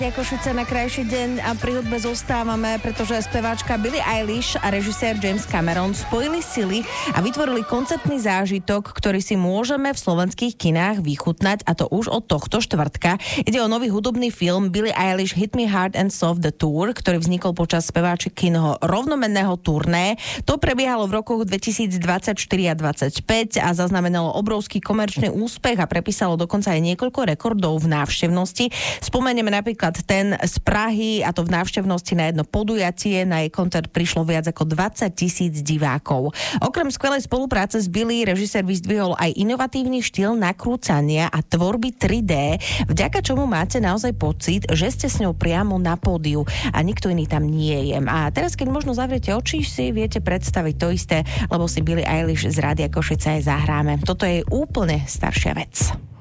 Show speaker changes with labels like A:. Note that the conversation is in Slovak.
A: Košice na krajší deň a pri hudbe zostávame, pretože speváčka Billie Eilish a režisér James Cameron spojili sily a vytvorili koncertný zážitok, ktorý si môžeme v slovenských kinách vychutnať, a to už od tohto štvrtka. Ide o nový hudobný film Billie Eilish Hit Me Hard and Soft The Tour, ktorý vznikol počas speváčikinho rovnomenného turné. To prebiehalo v rokoch 2024 a 2025 a zaznamenalo obrovský komerčný úspech a prepísalo dokonca aj niekoľko rekordov v návštevnosti. Spomenieme napríklad ten z Prahy, a to v návštevnosti na jedno podujatie. Na jej koncert prišlo viac ako 20,000 divákov. Okrem skvelej spolupráce s Billie, režisér vyzdvihol aj inovatívny štýl nakrúcania a tvorby 3D, vďaka čomu máte naozaj pocit, že ste s ňou priamo na pódiu a nikto iný tam nie je. A teraz, keď možno zavriete oči, si viete predstaviť to isté, lebo si Billie Eilish z Rádia Košice aj zahráme. Toto je úplne staršia vec.